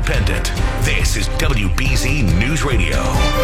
independent. This is WBZ News Radio.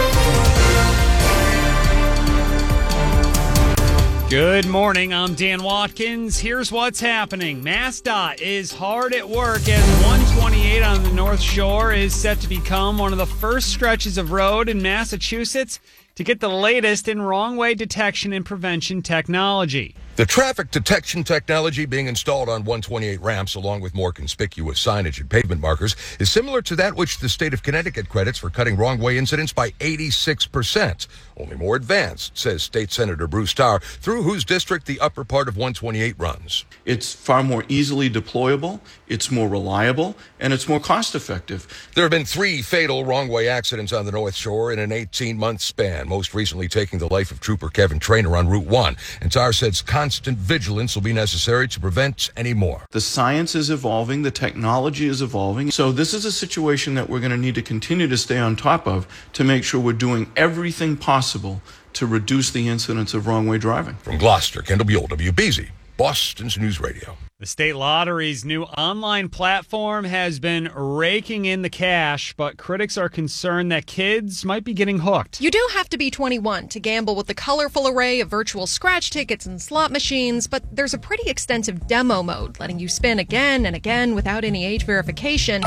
Good morning, I'm Dan Watkins. Here's what's happening. MassDOT is hard at work as 128 on the North Shore is set to become one of the first stretches of road in Massachusetts to get the latest in wrong-way detection and prevention technology. The traffic detection technology being installed on 128 ramps, along with more conspicuous signage and pavement markers, is similar to that which the state of Connecticut credits for cutting wrong-way incidents by 86%. Only more advanced, says State Senator Bruce Tarr, through whose district the upper part of 128 runs. It's far more easily deployable, it's more reliable, and it's more cost-effective. There have been 3 fatal wrong-way accidents on the North Shore in an 18-month span, most recently taking the life of Trooper Kevin Traynor on Route 1. And Tarr says constant vigilance will be necessary to prevent any more. The science is evolving, the technology is evolving, so this is a situation that we're going to need to continue to stay on top of to make sure we're doing everything possible to reduce the incidence of wrong-way driving. From Gloucester, Kendall Buell, WBZ, Boston's News Radio. The state lottery's new online platform has been raking in the cash, but critics are concerned that kids might be getting hooked. You do have to be 21 to gamble with the colorful array of virtual scratch tickets and slot machines, but there's a pretty extensive demo mode letting you spin again and again without any age verification.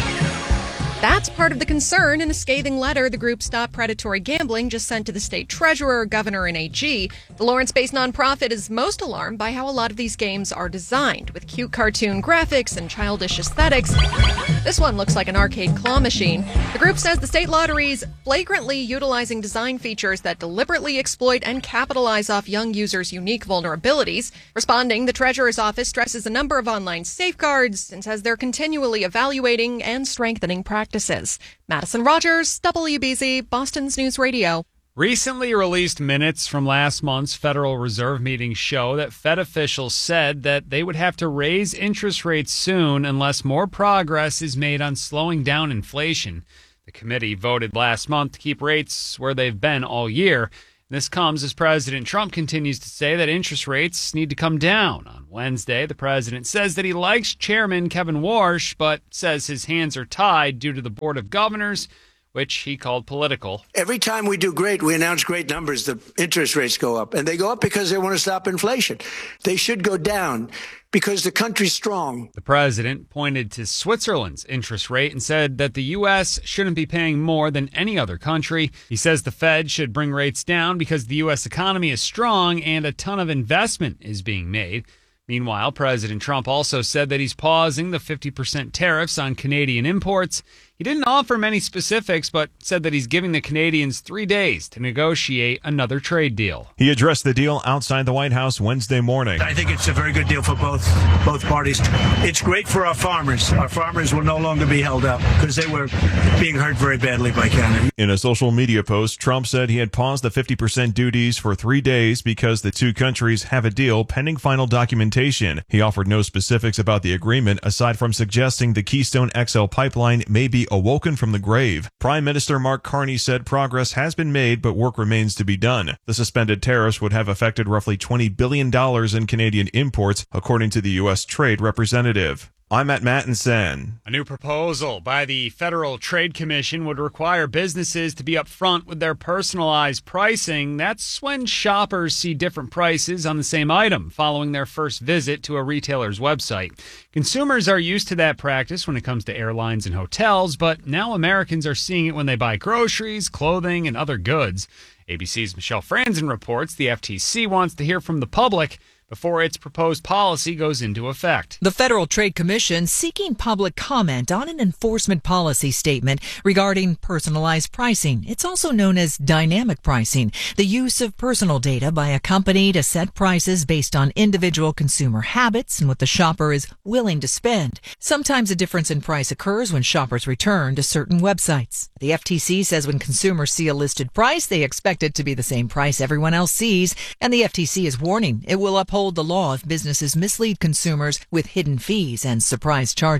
That's part of the concern in a scathing letter the group Stop Predatory Gambling just sent to the state treasurer, governor, and AG. The Lawrence-based nonprofit is most alarmed by how a lot of these games are designed, with cute cartoon graphics and childish aesthetics. This one looks like an arcade claw machine. The group says the state lottery's flagrantly utilizing design features that deliberately exploit and capitalize off young users' unique vulnerabilities. Responding, the treasurer's office stresses a number of online safeguards and says they're continually evaluating and strengthening practices. Madison Rogers, WBZ, Boston's News Radio. Recently released minutes from last month's Federal Reserve meeting show that Fed officials said that they would have to raise interest rates soon unless more progress is made on slowing down inflation. The committee voted last month to keep rates where they've been all year. This comes as President Trump continues to say that interest rates need to come down. On Wednesday, the president says that he likes Chairman Kevin Warsh, but says his hands are tied due to the Board of Governors, which he called political. Every time we do great, we announce great numbers, the interest rates go up. And they go up because they want to stop inflation. They should go down because the country's strong. The president pointed to Switzerland's interest rate and said that the U.S. shouldn't be paying more than any other country. He says the Fed should bring rates down because the U.S. economy is strong and a ton of investment is being made. Meanwhile, President Trump also said that he's pausing the 50% tariffs on Canadian imports. He didn't offer many specifics, but said that he's giving the Canadians 3 days to negotiate another trade deal. He addressed the deal outside the White House Wednesday morning. I think it's a very good deal for both parties. It's great for our farmers. Our farmers will no longer be held up because they were being hurt very badly by Canada. In a social media post, Trump said he had paused the 50% duties for 3 days because the two countries have a deal pending final documentation. He offered no specifics about the agreement aside from suggesting the Keystone XL pipeline may be awoken from the grave. Prime Minister Mark Carney said progress has been made, but work remains to be done. The suspended tariffs would have affected roughly $20 billion in Canadian imports, according to the U.S. Trade Representative. I'm at Mattinson. A new proposal by the Federal Trade Commission would require businesses to be upfront with their personalized pricing. That's when shoppers see different prices on the same item following their first visit to a retailer's website. Consumers are used to that practice when it comes to airlines and hotels, but now Americans are seeing it when they buy groceries, clothing, and other goods. ABC's Michelle Franzen reports the FTC wants to hear from the public before its proposed policy goes into effect. The Federal Trade Commission seeking public comment on an enforcement policy statement regarding personalized pricing. It's also known as dynamic pricing, the use of personal data by a company to set prices based on individual consumer habits and what the shopper is willing to spend. Sometimes a difference in price occurs when shoppers return to certain websites. The FTC says when consumers see a listed price, they expect it to be the same price everyone else sees, and the FTC is warning it will uphold the law if businesses mislead consumers with hidden fees and surprise charges.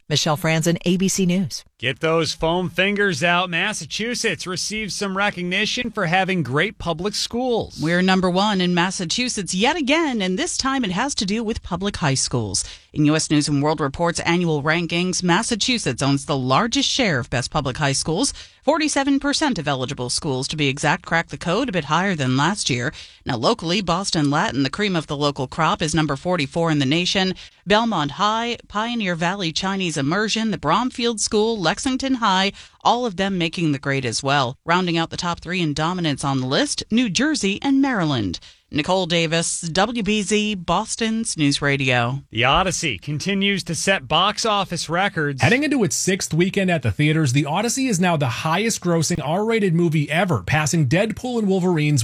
Michelle Franzen, ABC News. Get those foam fingers out. Massachusetts receives some recognition for having great public schools. We're number one in Massachusetts yet again, and this time it has to do with public high schools. In U.S. News & World Report's annual rankings, Massachusetts owns the largest share of best public high schools. 47% of eligible schools, to be exact, cracked the code, a bit higher than last year. Now, locally, Boston Latin, the cream of the local crop, is number 44 in the nation. Belmont High, Pioneer Valley Chinese Immersion, the Bromfield School, Lexington High, all of them making the grade as well. Rounding out the top three in dominance on the list, New Jersey and Maryland. Nicole Davis, WBZ, Boston's News Radio. The Odyssey continues to set box office records. Heading into its sixth weekend at the theaters, The Odyssey is now the highest-grossing R-rated movie ever, passing Deadpool and Wolverine's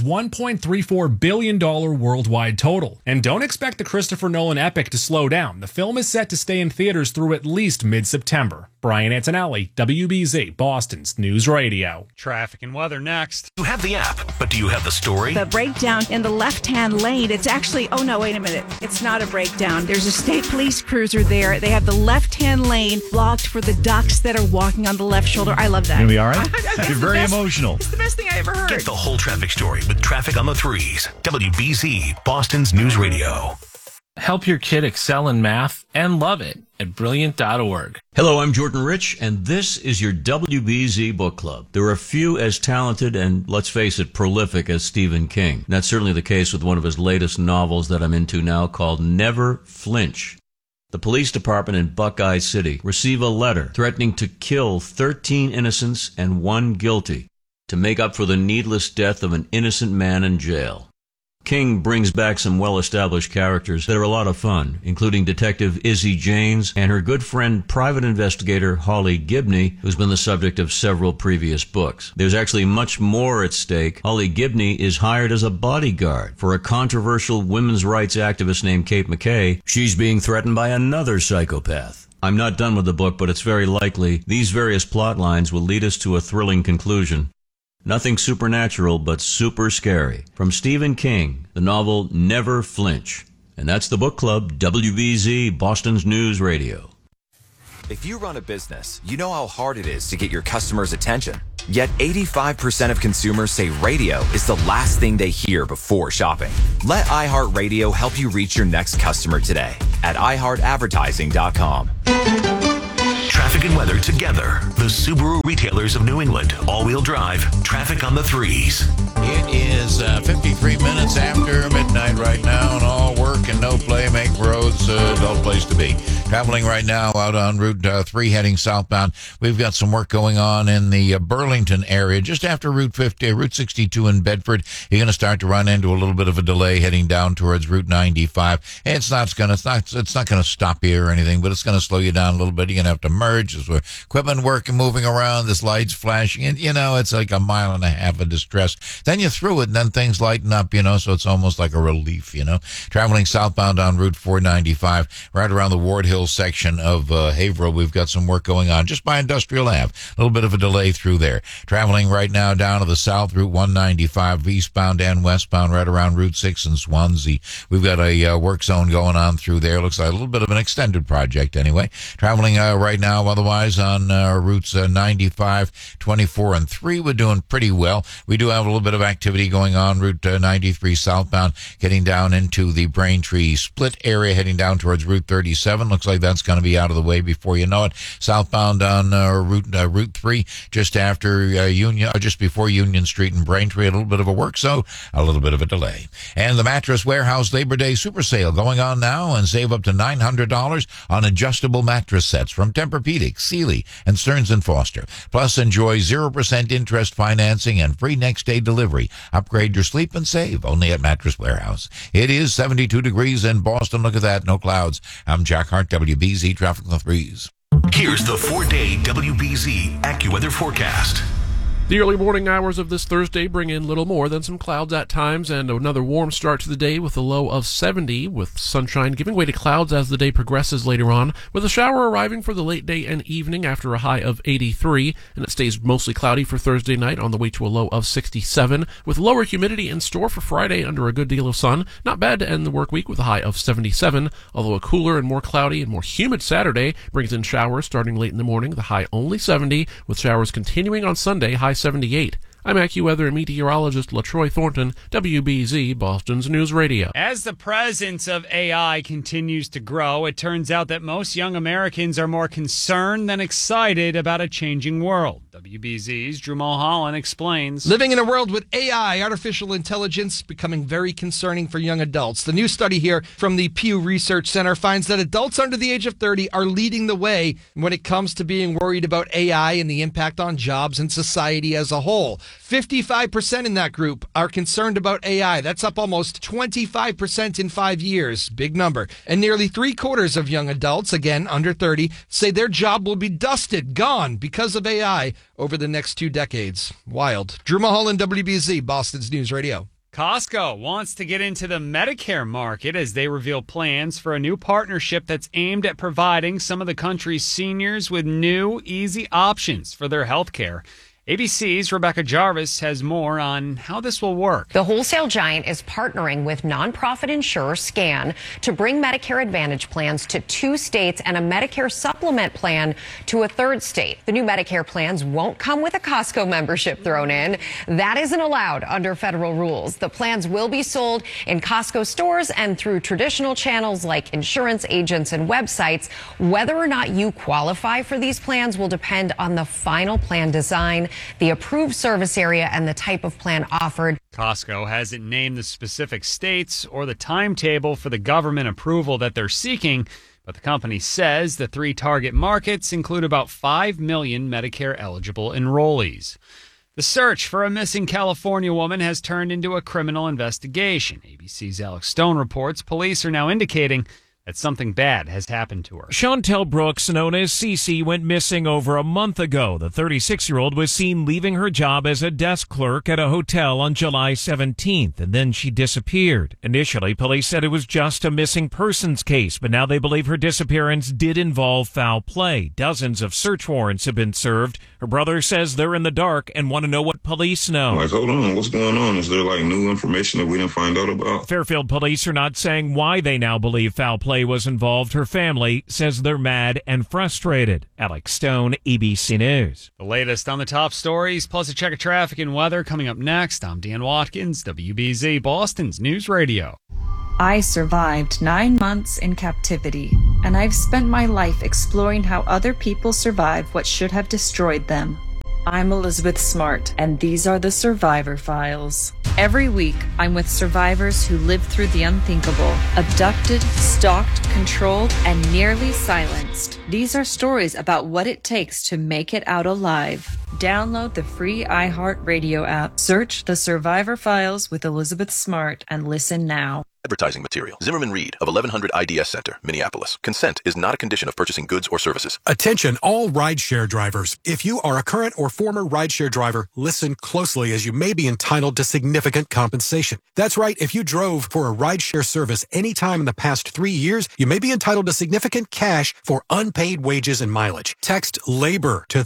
$1.34 billion worldwide total. And don't expect the Christopher Nolan epic to slow down. The film is set to stay in theaters through at least mid-September. Brian Antonelli, WBZ, Boston's News Radio. Traffic and weather next. You have the app, but do you have the story? The breakdown in the left-hand lane, it's actually, oh no, wait a minute. It's not a breakdown. There's a state police cruiser there. They have the left-hand lane blocked for the ducks that are walking on the left shoulder. I love that. You'll be all right? You're very emotional. It's the best thing I ever heard. Get the whole traffic story with Traffic on the Threes. WBZ, Boston's News Radio. Help your kid excel in math and love it at Brilliant.org. Hello, I'm Jordan Rich, and this is your WBZ Book Club. There are few as talented and, let's face it, prolific as Stephen King. That's certainly the case with one of his latest novels that I'm into now called Never Flinch. The police department in Buckeye City receive a letter threatening to kill 13 innocents and 1 guilty to make up for the needless death of an innocent man in jail. King brings back some well-established characters that are a lot of fun, including Detective Izzy Janes and her good friend, private investigator Holly Gibney, who's been the subject of several previous books. There's actually much more at stake. Holly Gibney is hired as a bodyguard for a controversial women's rights activist named Kate McKay. She's being threatened by another psychopath. I'm not done with the book, but it's very likely these various plot lines will lead us to a thrilling conclusion. Nothing supernatural, but super scary. From Stephen King, the novel Never Flinch. And that's the Book Club, WBZ, Boston's News Radio. If you run a business, you know how hard it is to get your customers' attention. Yet 85% of consumers say radio is the last thing they hear before shopping. Let iHeartRadio help you reach your next customer today at iHeartAdvertising.com. Traffic and weather together. The Subaru retailers of New England. All-wheel drive. Traffic on the Threes. It is 53 minutes after midnight right now, and all work and no play make roads a dull place to be. Traveling right now out on Route 3 heading southbound. We've got some work going on in the Burlington area. Just after Route 62 in Bedford, you're going to start to run into a little bit of a delay heading down towards Route 95. It's not going to stop you or anything, but it's going to slow you down a little bit. You're going to have to merge. There's equipment work and moving around. This light's flashing. And, it's like a mile and a half of distress. Then you're through it, and then things lighten up, so it's almost like a relief, Traveling southbound on Route 495, right around the Ward Hill section of Haverhill, we've got some work going on just by Industrial Ave. A little bit of a delay through there. Traveling right now down to the south, Route 195, eastbound and westbound, right around Route 6 in Swansea. We've got a work zone going on through there. Looks like a little bit of an extended project anyway. Traveling right now, otherwise, on routes 95, 24, and 3, we're doing pretty well. We do have a little bit of activity going on Route 93 southbound, getting down into the Braintree split area, heading down towards Route 37. Looks like that's going to be out of the way before you know it. Southbound on Route 3, just after just before Union Street in Braintree, a little bit of a work, so a little bit of a delay. And the Mattress Warehouse Labor Day Super Sale going on now, and save up to $900 on adjustable mattress sets from Tempur-Pedic, Sealy, and Stearns & Foster. Plus, enjoy 0% interest financing and free next-day delivery. Upgrade your sleep and save only at Mattress Warehouse. It is 72 degrees in Boston. Look at that. No clouds. I'm Jack Hart, WBZ Traffic on the Threes. Here's the 4-day WBZ AccuWeather forecast. The early morning hours of this Thursday bring in little more than some clouds at times and another warm start to the day with a low of 70, with sunshine giving way to clouds as the day progresses later on, with a shower arriving for the late day and evening after a high of 83, and it stays mostly cloudy for Thursday night on the way to a low of 67, with lower humidity in store for Friday under a good deal of sun. Not bad to end the work week with a high of 77, although a cooler and more cloudy and more humid Saturday brings in showers starting late in the morning, the high only 70, with showers continuing on Sunday, high 78. I'm AccuWeather meteorologist LaTroy Thornton, WBZ, Boston's News Radio. As the presence of AI continues to grow, it turns out that most young Americans are more concerned than excited about a changing world. WBZ's Drew Mulholland explains. Living in a world with AI, artificial intelligence, becoming very concerning for young adults. The new study here from the Pew Research Center finds that adults under the age of 30 are leading the way when it comes to being worried about AI and the impact on jobs and society as a whole. 55% in that group are concerned about AI. That's up almost 25% in 5 years. Big number. And nearly 3/4 of young adults, again under 30, say their job will be dusted, gone, because of AI over the next 2 decades. Wild. Drew Mulholland, WBZ, Boston's News Radio. Costco wants to get into the Medicare market as they reveal plans for a new partnership that's aimed at providing some of the country's seniors with new, easy options for their health care. ABC's Rebecca Jarvis has more on how this will work. The wholesale giant is partnering with nonprofit insurer SCAN to bring Medicare Advantage plans to 2 states and a Medicare supplement plan to a 3rd state. The new Medicare plans won't come with a Costco membership thrown in. That isn't allowed under federal rules. The plans will be sold in Costco stores and through traditional channels like insurance agents and websites. Whether or not you qualify for these plans will depend on the final plan design, the approved service area, and the type of plan offered. Costco hasn't named the specific states or the timetable for the government approval that they're seeking, but the company says the 3 target markets include about 5 million Medicare-eligible enrollees. The search for a missing California woman has turned into a criminal investigation. ABC's Alex Stone reports police are now indicating that something bad has happened to her. Chantel Brooks, known as Cece, went missing over a month ago. The 36-year-old was seen leaving her job as a desk clerk at a hotel on July 17th, and then she disappeared. Initially, police said it was just a missing persons case, but now they believe her disappearance did involve foul play. Dozens of search warrants have been served. Her brother says they're in the dark and want to know what police know. Hold on, what's going on? Is there new information that we didn't find out about? Fairfield police are not saying why they now believe foul play was involved. Her family says they're mad and frustrated. Alex Stone, ABC News. The latest on the top stories, plus a check of traffic and weather coming up next. I'm Dan Watkins, WBZ, Boston's News Radio. I survived 9 months in captivity, and I've spent my life exploring how other people survive what should have destroyed them. I'm Elizabeth Smart, and these are the Survivor Files. Every week, I'm with survivors who lived through the unthinkable, abducted, stalked, controlled, and nearly silenced. These are stories about what it takes to make it out alive. Download the free iHeartRadio app, search The Survivor Files with Elizabeth Smart, and listen now. Advertising material. Zimmerman Reed of 1100 IDS Center, Minneapolis. Consent is not a condition of purchasing goods or services. Attention all rideshare drivers. If you are a current or former rideshare driver, listen closely as you may be entitled to significant compensation. That's right. If you drove for a rideshare service any time in the past 3 years, you may be entitled to significant cash for unpaid wages and mileage. Text LABOR to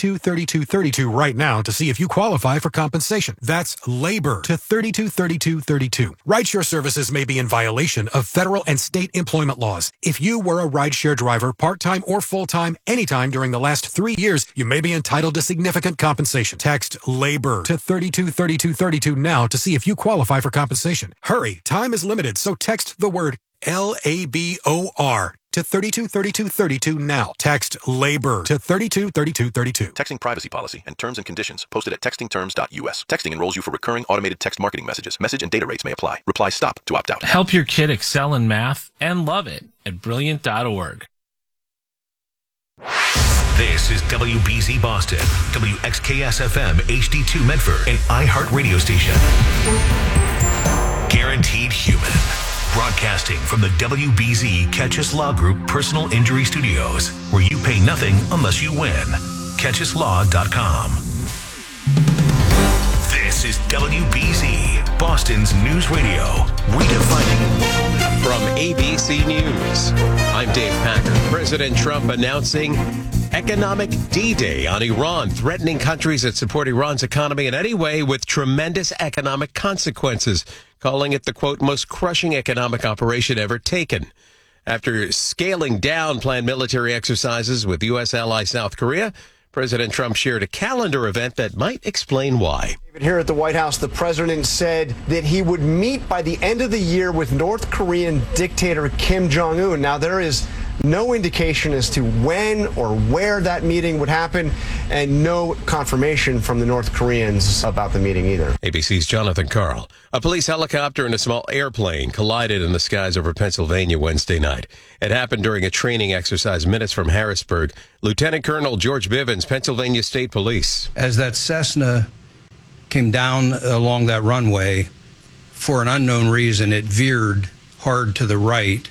323232 right now to see if you qualify for compensation. That's LABOR to 323232. Rideshare services may be in violation of federal and state employment laws. If you were a rideshare driver, part-time or full-time, anytime during the last 3 years, you may be entitled to significant compensation. Text LABOR to 323232 now to see if you qualify for compensation. Hurry, time is limited, so text the word LABOR to 323232 now. Text LABOR to 323232. Texting privacy policy and terms and conditions posted at textingterms.us. Texting enrolls you for recurring automated text marketing messages. Message and data rates may apply. Reply STOP to opt out. Help your kid excel in math and love it at Brilliant.org. This is WBZ Boston, WXKS-FM HD2 Medford, and iHeart Radio Station. Guaranteed Human. Broadcasting from the WBZ Catchus Law Group Personal Injury Studios, where you pay nothing unless you win. CatchusLaw.com. This is WBZ, Boston's News Radio, redefining. From ABC News, I'm Dave Packer. President Trump announcing economic D-Day on Iran, threatening countries that support Iran's economy in any way with tremendous economic consequences, calling it the, quote, most crushing economic operation ever taken. After scaling down planned military exercises with U.S. ally South Korea, President Trump shared a calendar event that might explain why. Here at the White House, the president said that he would meet by the end of the year with North Korean dictator Kim Jong-un. Now, there is no indication as to when or where that meeting would happen, and no confirmation from the North Koreans about the meeting either. ABC's Jonathan Karl. A police helicopter and a small airplane collided in the skies over Pennsylvania Wednesday night. It happened during a training exercise minutes from Harrisburg. Lieutenant Colonel George Bivens, Pennsylvania State Police. As that Cessna came down along that runway, for an unknown reason, it veered hard to the right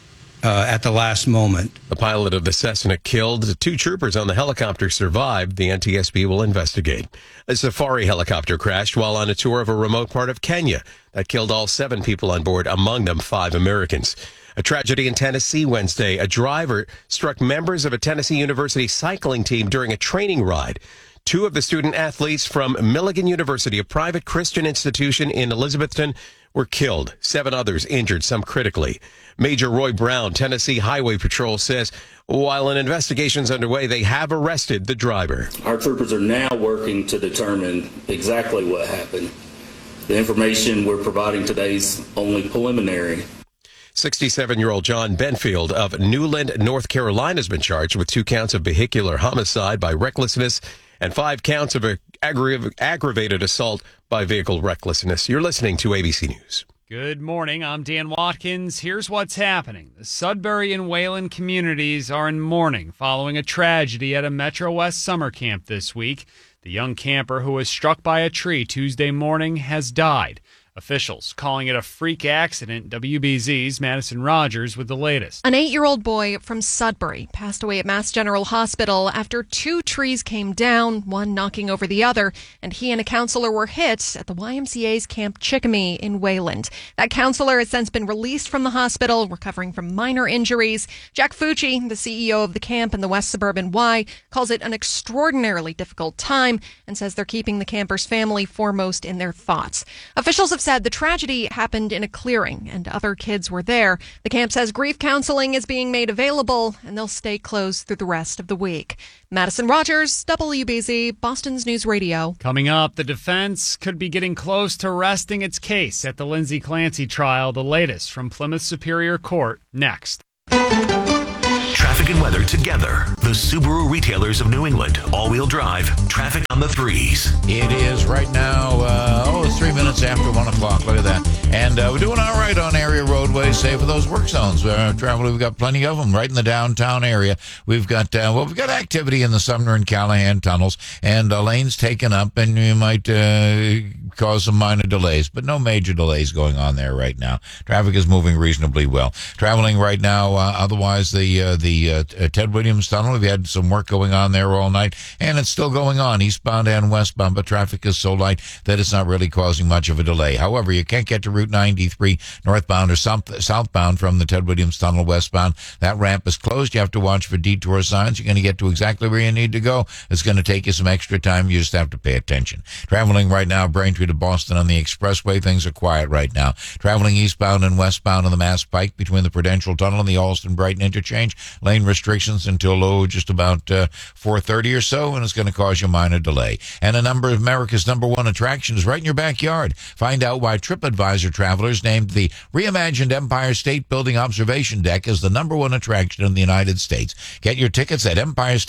at the last moment. The pilot of the Cessna killed. 2 troopers on the helicopter survived. The NTSB will investigate. A safari helicopter crashed while on a tour of a remote part of Kenya. That killed all 7 people on board, among them 5 Americans. A tragedy in Tennessee Wednesday. A driver struck members of a Tennessee University cycling team during a training ride. 2 of the student athletes from Milligan University, a private Christian institution in Elizabethton, were killed. 7 others injured, some critically. Major Roy Brown, Tennessee Highway Patrol, says while an investigation is underway, they have arrested the driver. Our troopers are now working to determine exactly what happened. The information we're providing today is only preliminary. 67-year-old John Benfield of Newland, North Carolina, has been charged with 2 counts of vehicular homicide by recklessness and 5 counts of aggravated assault by vehicle recklessness. You're listening to ABC News. Good morning. I'm Dan Watkins. Here's what's happening. The Sudbury and Wayland communities are in mourning following a tragedy at a Metro West summer camp this week. The young camper who was struck by a tree Tuesday morning has died. Officials calling it a freak accident. WBZ's Madison Rogers with the latest. An 8-year-old boy from Sudbury passed away at Mass General Hospital after 2 trees came down, one knocking over the other, and he and a counselor were hit at the YMCA's Camp Chickamee in Wayland. That counselor has since been released from the hospital, recovering from minor injuries. Jack Fucci, the CEO of the camp in the West Suburban Y, calls it an extraordinarily difficult time and says they're keeping the camper's family foremost in their thoughts. Officials have said the tragedy happened in a clearing and other kids were there. The camp says grief counseling is being made available and they'll stay closed through the rest of the week. Madison Rogers, WBZ, Boston's News Radio. Coming up, the defense could be getting close to resting its case at the Lindsay Clancy trial. The latest from Plymouth Superior Court next. Traffic and weather together. The Subaru retailers of New England. All-wheel drive. Traffic on the 3s. It is right now, it's 3 minutes after 1 o'clock. Look at that. And we're doing all right on area roadways, save for those work zones. We've got plenty of them right in the downtown area. We've got activity in the Sumner and Callahan tunnels, and lanes taken up, and you might cause some minor delays, but no major delays going on there right now. Traffic is moving reasonably well. Traveling right now, otherwise the Ted Williams Tunnel, we've had some work going on there all night, and it's still going on eastbound and westbound, but traffic is so light that it's not really causing much of a delay. However, you can't get to Route 93 northbound or southbound from the Ted Williams Tunnel westbound. That ramp is closed. You have to watch for detour signs. You're going to get to exactly where you need to go. It's going to take you some extra time. You just have to pay attention. Traveling right now, Braintree to Boston on the expressway, things are quiet right now. Traveling eastbound and westbound on the Mass Pike between the Prudential Tunnel and the Alston-Brighton interchange, lane restrictions until just about 4:30 or so, and it's going to cause you a minor delay. And a number of America's #1 attractions right in your backyard. Find out why TripAdvisor travelers named the reimagined Empire State Building Observation Deck as the #1 attraction in the United States. Get your tickets at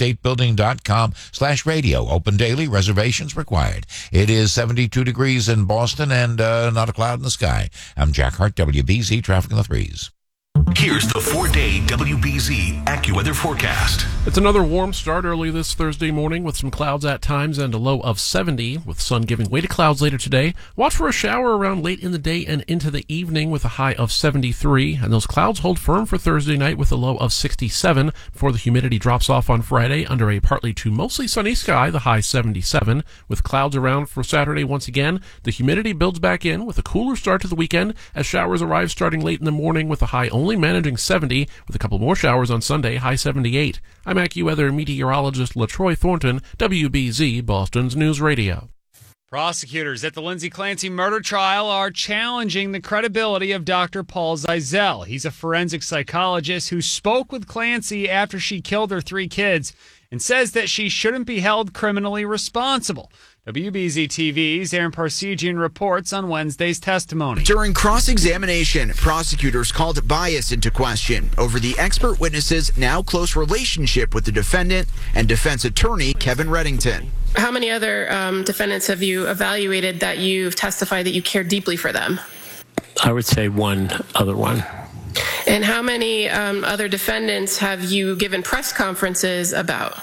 empirestatebuilding.com/radio. Open daily, reservations required. It is 72 degrees in Boston and not a cloud in the sky. I'm Jack Hart, WBZ Traffic in the 3s. Here's the 4-day WBZ AccuWeather forecast. It's another warm start early this Thursday morning with some clouds at times and a low of 70, with sun giving way to clouds later today. Watch for a shower around late in the day and into the evening with a high of 73, and those clouds hold firm for Thursday night with a low of 67 before the humidity drops off on Friday under a partly to mostly sunny sky, the high 77. With clouds around for Saturday once again, the humidity builds back in with a cooler start to the weekend as showers arrive starting late in the morning with a high only managing 70, with a couple more showers on Sunday, high 78. I'm AccuWeather meteorologist LaTroy Thornton, WBZ, Boston's News Radio. Prosecutors at the Lindsay Clancy murder trial are challenging the credibility of Dr. Paul Zeisel. He's a forensic psychologist who spoke with Clancy after she killed her 3 kids and says that she shouldn't be held criminally responsible. WBZ TV's Aaron Parsegian reports on Wednesday's testimony. During cross-examination, prosecutors called bias into question over the expert witness's now close relationship with the defendant and defense attorney Kevin Reddington. How many other defendants have you evaluated that you've testified that you care deeply for them? I would say one other one. And how many other defendants have you given press conferences about?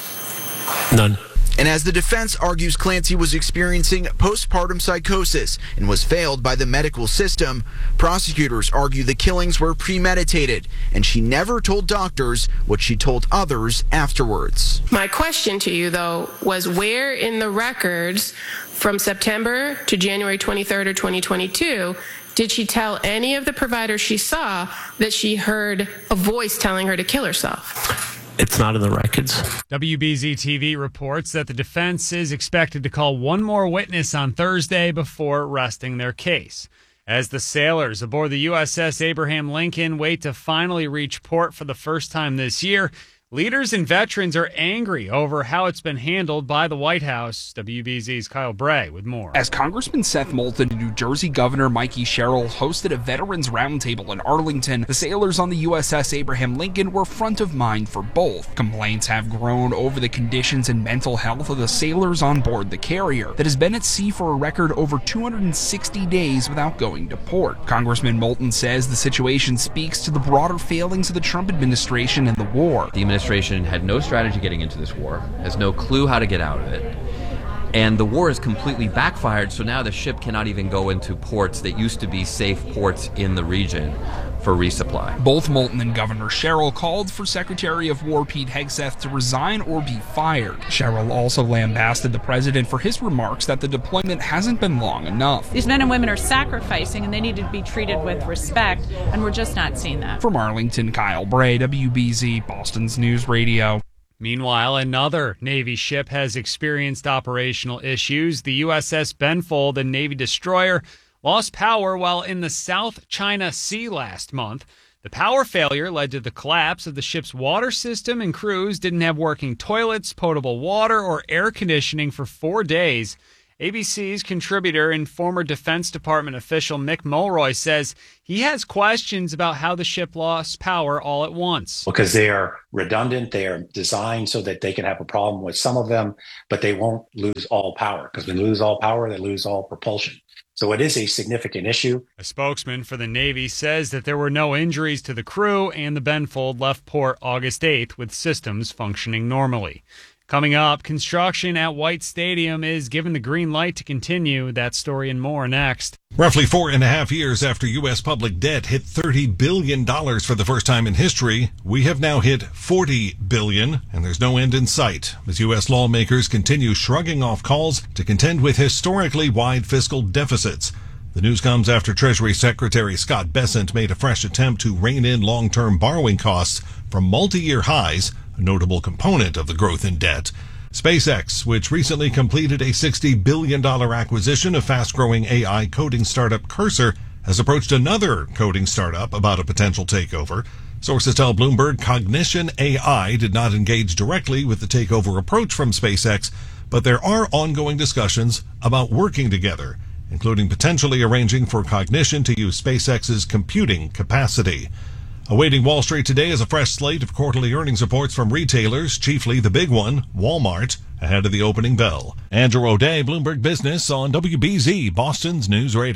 None. And as the defense argues Clancy was experiencing postpartum psychosis and was failed by the medical system, prosecutors argue the killings were premeditated and she never told doctors what she told others afterwards. My question to you, though, was where in the records from September to January 23rd or 2022 did she tell any of the providers she saw that she heard a voice telling her to kill herself? It's not in the records. WBZ TV reports that the defense is expected to call one more witness on Thursday before resting their case. As the sailors aboard the USS Abraham Lincoln wait to finally reach port for the first time this year, leaders and veterans are angry over how it's been handled by the White House. WBZ's Kyle Bray with more. As Congressman Seth Moulton and New Jersey Governor Mikey Sherrill hosted a veterans roundtable in Arlington, the sailors on the USS Abraham Lincoln were front of mind for both. Complaints have grown over the conditions and mental health of the sailors on board the carrier that has been at sea for a record over 260 days without going to port. Congressman Moulton says the situation speaks to the broader failings of the Trump administration and the war. The administration had no strategy getting into this war, has no clue how to get out of it, and the war has completely backfired, so now the ship cannot even go into ports that used to be safe ports in the region for resupply. Both Moulton and Governor Sherrill called for Secretary of War Pete Hegseth to resign or be fired. Sherrill also lambasted the president for his remarks that the deployment hasn't been long enough. These men and women are sacrificing and they need to be treated with respect, and we're just not seeing that. From Arlington, Kyle Bray, WBZ, Boston's News Radio. Meanwhile, another Navy ship has experienced operational issues. The USS Benfold, a Navy destroyer, lost power while in the South China Sea last month. The power failure led to the collapse of the ship's water system, and crews didn't have working toilets, potable water, or air conditioning for 4 days. ABC's contributor and former Defense Department official Mick Mulroy says he has questions about how the ship lost power all at once. Because they are redundant, they are designed so that they can have a problem with some of them, but they won't lose all power. Because when they lose all power, they lose all propulsion. So it is a significant issue. A spokesman for the Navy says that there were no injuries to the crew, and the Benfold left port August 8th with systems functioning normally. Coming up, construction at White Stadium is given the green light to continue. That story and more next. Roughly 4.5 years after U.S. public debt hit $30 billion for the first time in history, we have now hit $40 billion, and there's no end in sight as U.S. lawmakers continue shrugging off calls to contend with historically wide fiscal deficits. The news comes after Treasury Secretary Scott Bessent made a fresh attempt to rein in long-term borrowing costs from multi-year highs, a notable component of the growth in debt. SpaceX, which recently completed a $60 billion acquisition of fast-growing AI coding startup Cursor, has approached another coding startup about a potential takeover. Sources tell Bloomberg Cognition AI did not engage directly with the takeover approach from SpaceX, but there are ongoing discussions about working together, including potentially arranging for Cognition to use SpaceX's computing capacity. Awaiting Wall Street today is a fresh slate of quarterly earnings reports from retailers, chiefly the big one, Walmart, ahead of the opening bell. Andrew O'Day, Bloomberg Business on WBZ, Boston's News Radio.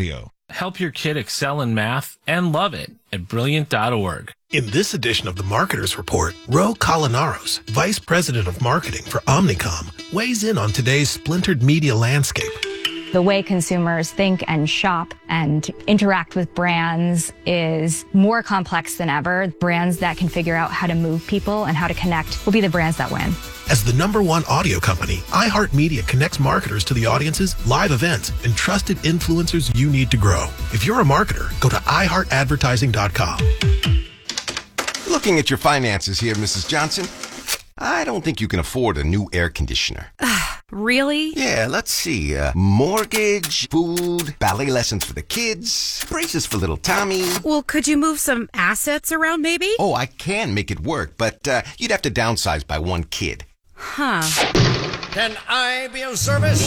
Help your kid excel in math and love it at Brilliant.org. In this edition of the Marketers Report, Ro Colinaros, Vice President of Marketing for Omnicom, weighs in on today's splintered media landscape. The way consumers think and shop and interact with brands is more complex than ever. Brands that can figure out how to move people and how to connect will be the brands that win. As the #1 audio company, iHeartMedia connects marketers to the audiences, live events, and trusted influencers you need to grow. If you're a marketer, go to iHeartAdvertising.com. Looking at your finances here, Mrs. Johnson. I don't think you can afford a new air conditioner. Really? Yeah, let's see. Mortgage, food, ballet lessons for the kids, braces for little Tommy. Well, could you move some assets around maybe? Oh, I can make it work, but you'd have to downsize by one kid. Huh. Can I be of service?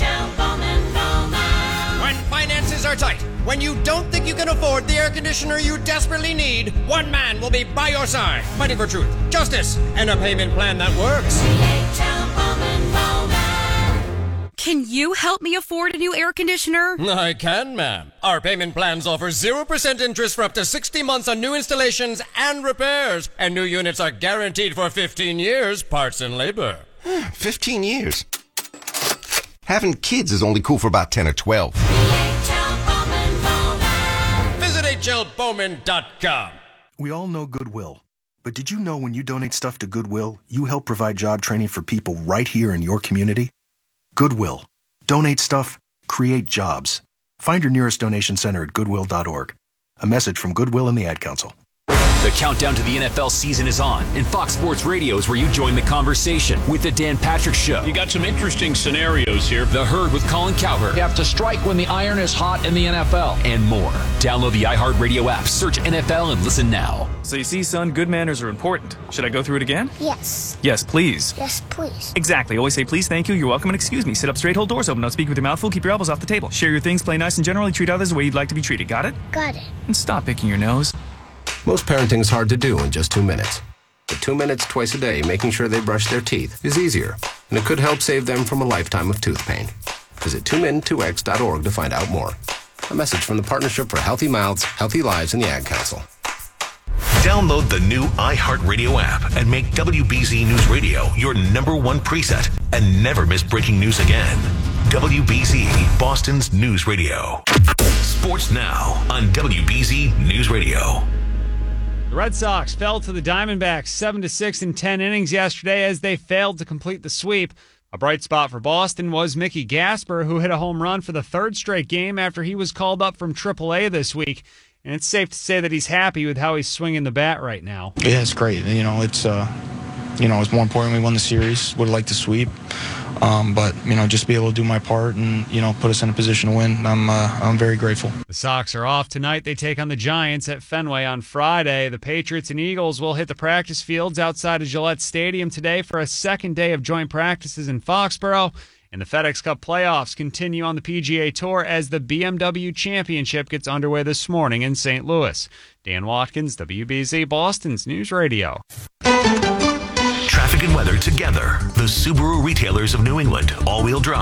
When finances are tight, when you don't think you can afford the air conditioner you desperately need, one man will be by your side, fighting for truth, justice, and a payment plan that works. Can you help me afford a new air conditioner? I can, ma'am. Our payment plans offer 0% interest for up to 60 months on new installations and repairs, and new units are guaranteed for 15 years, parts and labor. 15 years? Having kids is only cool for about 10 or 12. Visit hlbowman.com. We all know Goodwill. But did you know when you donate stuff to Goodwill, you help provide job training for people right here in your community? Goodwill. Donate stuff, create jobs. Find your nearest donation center at goodwill.org. A message from Goodwill and the Ad Council. The countdown to the NFL season is on, and Fox Sports Radio is where you join the conversation with the Dan Patrick Show. You got some interesting scenarios here. The Herd with Colin Cowherd. You have to strike when the iron is hot in the NFL. And more. Download the iHeartRadio app, search NFL, and listen now. So you see, son, good manners are important. Should I go through it again? Yes. Yes, please. Yes, please. Exactly. Always say please, thank you, you're welcome, and excuse me. Sit up straight, hold doors open, don't speak with your mouth full, keep your elbows off the table. Share your things, play nice, and generally treat others the way you'd like to be treated. Got it? Got it. And stop picking your nose. Most parenting is hard to do in just 2 minutes. But 2 minutes twice a day making sure they brush their teeth is easier, and it could help save them from a lifetime of tooth pain. Visit 2min2x.org to find out more. A message from the Partnership for Healthy Mouths, Healthy Lives, and the Ad Council. Download the new iHeartRadio app and make WBZ News Radio your #1 preset and never miss breaking news again. WBZ, Boston's news radio. Sports now on WBZ News Radio. The Red Sox fell to the Diamondbacks 7-6 in 10 innings yesterday as they failed to complete the sweep. A bright spot for Boston was Mickey Gasper, who hit a home run for the third straight game after he was called up from AAA this week. And it's safe to say that he's happy with how he's swinging the bat right now. Yeah, it's great. It's more important we won the series. Would have liked to sweep. But just be able to do my part and, put us in a position to win. I'm very grateful. The Sox are off tonight. They take on the Giants at Fenway on Friday. The Patriots and Eagles will hit the practice fields outside of Gillette Stadium today for a second day of joint practices in Foxborough. And the FedEx Cup playoffs continue on the PGA Tour as the BMW Championship gets underway this morning in St. Louis. Dan Watkins, WBZ Boston's News Radio. Traffic and weather together. The Subaru retailers of New England, all-wheel drive.